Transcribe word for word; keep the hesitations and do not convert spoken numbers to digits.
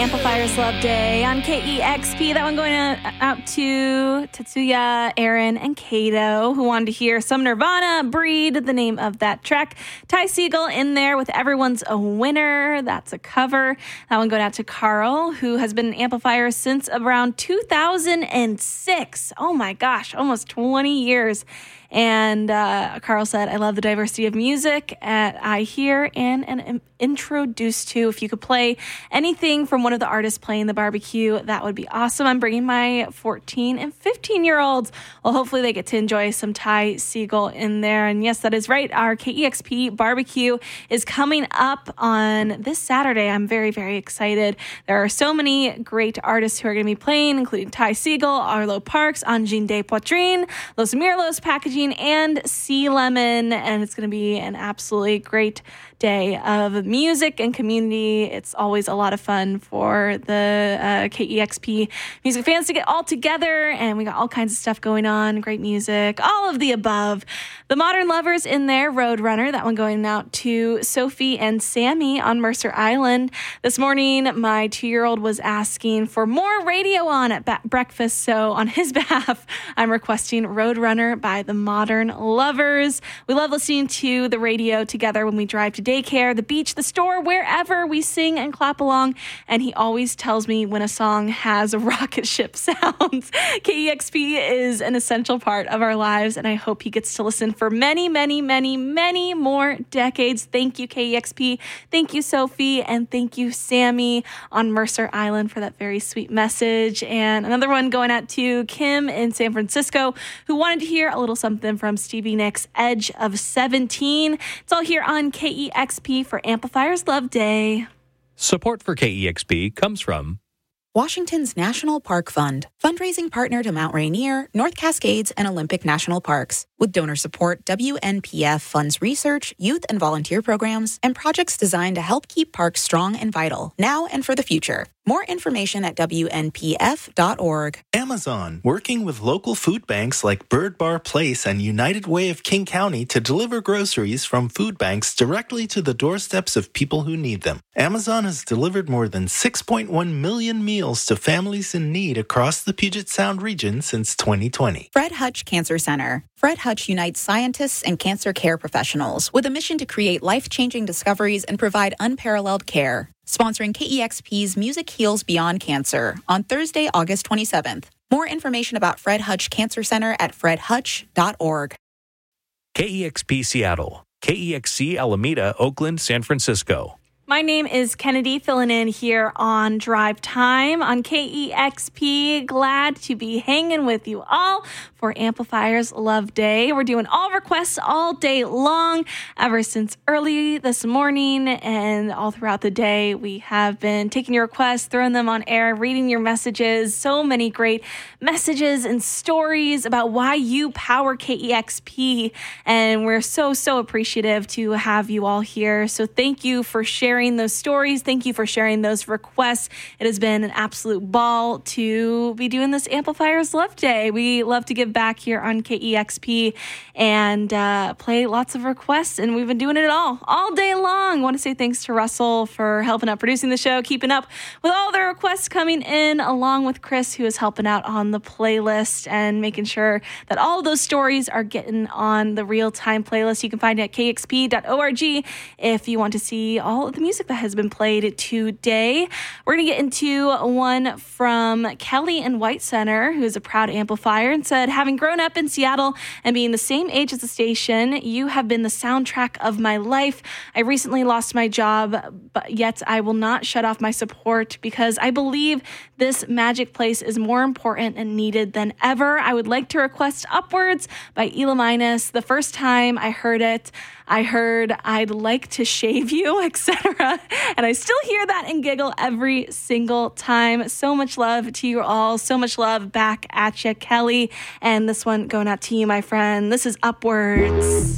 Amplifiers Love Day on K E X P. That one going out to Tetsuya, Aaron, and Kato, who wanted to hear some Nirvana, Breed, the name of that track. Ty Segall in there with Everyone's a Winner. That's a cover. That one going out to Carl, who has been an amplifier since around two thousand six. Oh my gosh, almost twenty years. And uh, Carl said, I love the diversity of music at I hear and am introduced to. If you could play anything from one of the artists playing the barbecue, that would be awesome. I'm bringing my fourteen and fifteen-year-olds. Well, hopefully they get to enjoy some Ty Segall in there. And yes, that is right. Our K E X P barbecue is coming up on this Saturday. I'm very, very excited. There are so many great artists who are going to be playing, including Ty Segall, Arlo Parks, Anjin de Poitrine, Los Mirlos Packaging, and Sea Lemon, and it's going to be an absolutely great day of music and community. It's always a lot of fun for the uh, K E X P music fans to get all together, and we got all kinds of stuff going on, great music, all of the above. The Modern Lovers in there, Roadrunner, that one going out to Sophie and Sammy on Mercer Island. This morning, my two-year-old was asking for more radio on at ba- breakfast, so on his behalf, I'm requesting Roadrunner by the Modern Lovers. We love listening to the radio together when we drive to daycare, the beach, the store, wherever. We sing and clap along, and he always tells me when a song has a rocket ship sound. K E X P is an essential part of our lives, and I hope he gets to listen for many, many, many, many more decades. Thank you, K E X P. Thank you, Sophie, and thank you, Sammy, on Mercer Island for that very sweet message. And another one going out to Kim in San Francisco, who wanted to hear a little something from Stevie Nicks' Edge of seventeen. It's all here on K E X P for Amplifiers Love Day. Support for K E X P comes from Washington's National Park Fund, fundraising partner to Mount Rainier, North Cascades, and Olympic National Parks. With donor support, W N P F funds research, youth and volunteer programs, and projects designed to help keep parks strong and vital, now and for the future. More information at W N P F dot org. Amazon, working with local food banks like Bird Bar Place and United Way of King County to deliver groceries from food banks directly to the doorsteps of people who need them. Amazon has delivered more than six point one million meals to families in need across the Puget Sound region since twenty twenty. Fred Hutch Cancer Center. Fred Hutch unites scientists and cancer care professionals with a mission to create life-changing discoveries and provide unparalleled care. Sponsoring K E X P's Music Heals Beyond Cancer on Thursday, August twenty-seventh. More information about Fred Hutch Cancer Center at fred hutch dot org. K E X P Seattle, K E X C Alameda, Oakland, San Francisco. My name is Kennedy, filling in here on Drive Time on K E X P. Glad to be hanging with you all for Amplifiers Love Day. We're doing all requests all day long, ever since early this morning and all throughout the day. We have been taking your requests, throwing them on air, reading your messages. So many great messages and stories about why you power K E X P. And we're so, so appreciative to have you all here. So thank you for sharing those stories. Thank you for sharing those requests. It has been an absolute ball to be doing this Amplifiers Love Day. We love to give back here on K E X P and uh, play lots of requests, and we've been doing it all, all day long. I want to say thanks to Russell for helping out producing the show, keeping up with all the requests coming in, along with Chris, who is helping out on the playlist and making sure that all of those stories are getting on the real-time playlist. You can find it at k x p dot org if you want to see all of the music that has been played today. We're going to get into one from Kelly in White Center, who is a proud amplifier, and said, having grown up in Seattle and being the same age as the station, you have been the soundtrack of my life. I recently lost my job, but yet I will not shut off my support because I believe this magic place is more important and needed than ever. I would like to request Upwards by Ela Minus. The first time I heard it, I heard I'd like to shave you, et cetera. And I still hear that and giggle every single time. So much love to you all. So much love back at you, Kelly. And this one going out to you, my friend. This is Upwards.